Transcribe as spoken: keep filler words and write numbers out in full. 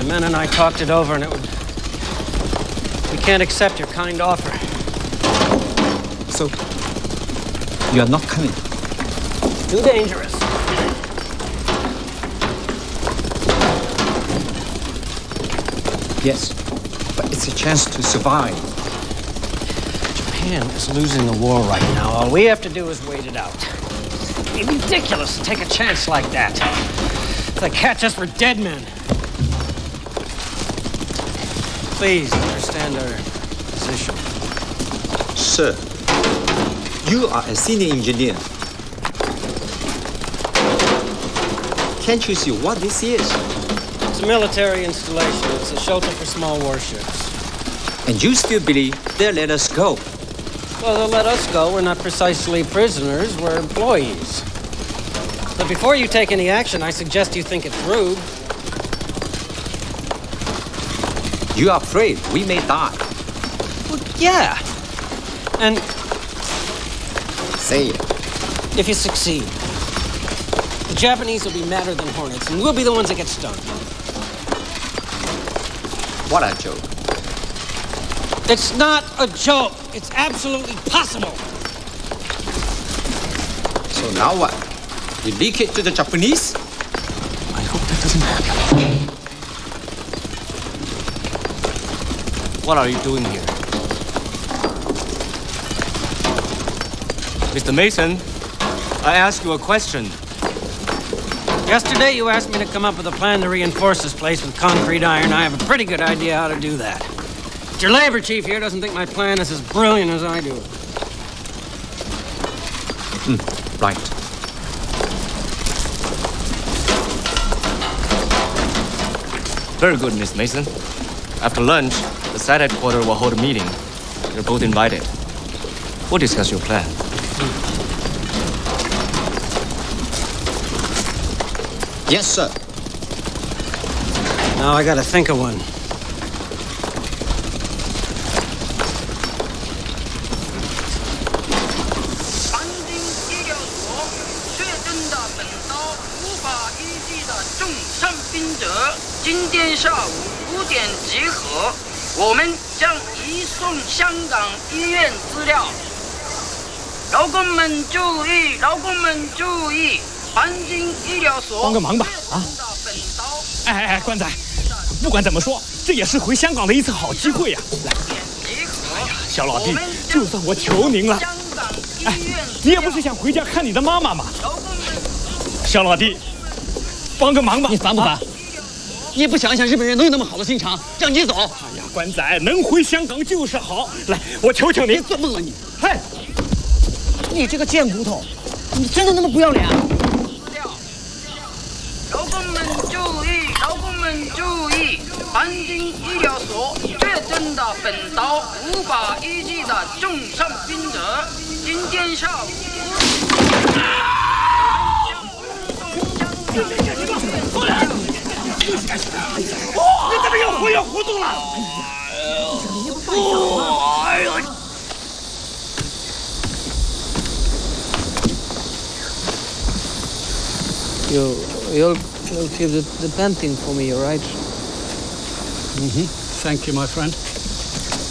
My men and I talked it over, and it would... We can't accept your kind offer. So, you are not coming? Too dangerous. Yes, but it's a chance to survive. Japan is losing the war right now. All we have to do is wait it out. It'd be ridiculous to take a chance like that. They catch us, we're dead men. Please understand our position. Sir, you are a senior engineer. Can't you see what this is? It's a military installation. It's a shelter for small warships. And you still believe they'll let us go? Well, they'll let us go. We're not precisely prisoners. We're employees. But before you take any action, I suggest you think it through. You are afraid we may die? Well, yeah. And... Say it. If you succeed, the Japanese will be madder than hornets, and we'll be the ones that get stung. What a joke. It's not a joke. It's absolutely possible. So now what? We leak it to the Japanese? I hope that doesn't happen. What are you doing here? Mister Mason, I ask you a question. Yesterday, you asked me to come up with a plan to reinforce this place with concrete iron. I have a pretty good idea how to do that. But your labor chief here doesn't think my plan is as brilliant as I do. Mm, right. Very good, Miss Mason. After lunch, the site headquarters will hold a meeting. You're both invited. We'll discuss your plan. Yes, sir. Now I gotta think of one. 帮个忙吧，啊！哎哎哎，官仔，不管怎么说，这也是回香港的一次好机会呀！来，哎呀，小老弟，就算我求您了，哎，你也不是想回家看你的妈妈吗？小老弟，帮个忙吧！ 你烦不烦？啊、你也不想一想，日本人能有那么好的心肠让你走？哎呀，官仔，能回香港就是好。来，我求求你， 别做梦了你！ 嗨， 你这个贱骨头，你真的那么不要脸？ 劳工们注意，劳工们注意，环境医疗所确诊的本岛无法医治的重伤病者，今天下午。 过来！你怎么又忽悠糊涂了？哎呦！ You, you'll, you'll keep the, the painting for me, all right? Mm-hmm. Thank you, my friend.